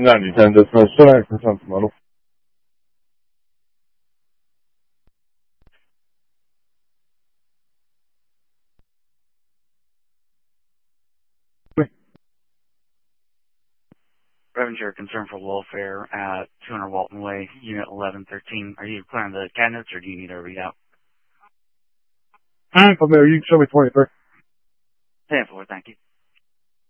9010, this is should I present the model? Revenger, concern for welfare at 200 Walton Way, Unit 1113. Are you clearing the cabinets or do you need a readout? From there, you can show me 23. 10-4, thank you.